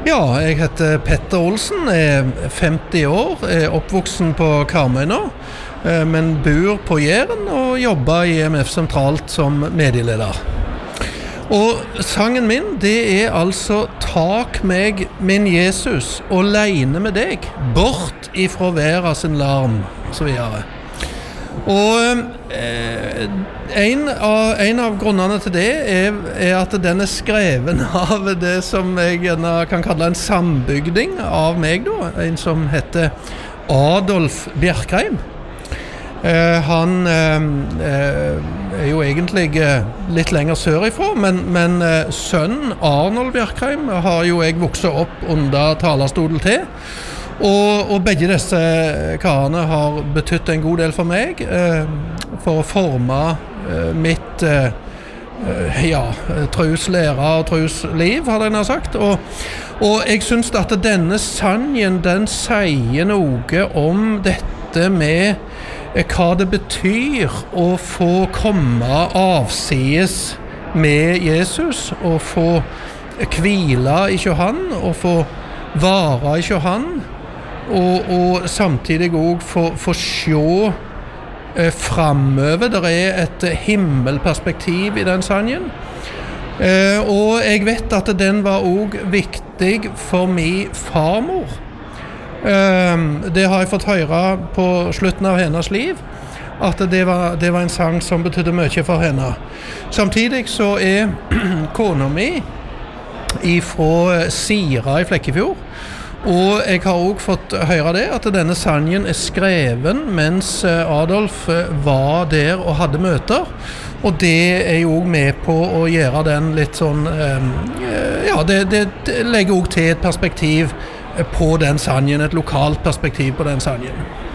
Ja, jeg heter Petter Olsen, er 50 år, er oppvoksen på Karmøy nå, men bor på Jæren og jobber i EMF sentralt som medieleder. Og sangen min, det er altså «Tak meg, min Jesus, og leine med deg, bort ifra verda sin larm», og så videre. Og en av grunnene til det er at den er skreven av det som jeg gjerne kan kalle en sambygding av meg da, en som heter Adolf Bjerkreim. Han er jo egentlig litt lenger sørifra, men sønnen Arnold Bjerkreim har jo jeg vokset opp under talerstolen til. Og begge disse karene har betydt en god del for meg for å forme mitt troslære og trosliv, har jeg sagt. Og jeg synes at denne sangen, den sier noe om dette med hva det betyr å få komme avsides med Jesus, og få hvile i han, og få vare i han, og samtidig også få se fremover. Det er et himmelperspektiv i den sangen. Og jeg vet at den var også viktig for min farmor. Det har jeg fått høre på slutten av hennes liv, at det var en sang som betydde mye for henne. Samtidig så er kona mi fra Sira i Flekkefjord, og jeg har også fått høre det, at denne sangen er skreven mens Adolf var der og hadde møter, og det er jo også med på å gjøre den litt sånn, det legger også til et perspektiv på den sangen, et lokalt perspektiv på den sangen.